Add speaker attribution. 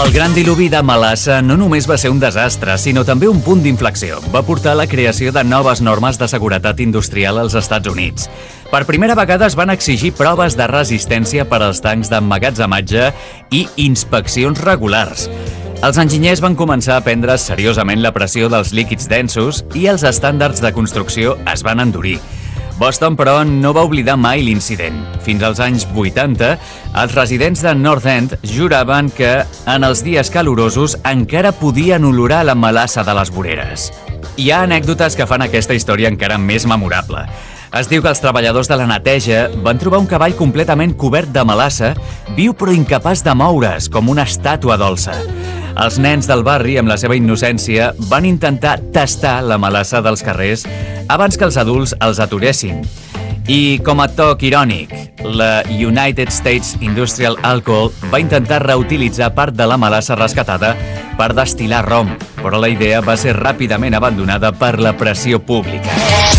Speaker 1: El gran diluvi de melassa no només va ser un desastre, sinó també un punt d'inflexió. Va portar a la creació de noves normes de seguretat industrial als Estats Units. Per primera vegada es van exigir proves de resistència per als tancs d'emmagatzematge i inspeccions regulars. Els enginyers van començar a prendre seriosament la pressió dels líquids densos i els estàndards de construcció es van endurir. Boston, però, no va oblidar mai l'incident. Fins als anys 80, els residents de North End juraven que en els dies calorosos encara podien olorar la melassa de les voreres. Hi ha anècdotes que fan aquesta història encara més memorable. Es diu que els treballadors de la neteja van trobar un cavall completament cobert de melassa, viu però incapaç de moure's, com una estàtua dolça. Els nens del barri, amb la seva innocència, van intentar tastar la melassa dels carrers abans que els adults els aturessin. I, com a toc irònic, la United States Industrial Alcohol va intentar reutilitzar part de la melassa rescatada per destil·lar rom, però la idea va ser ràpidament abandonada per la pressió pública.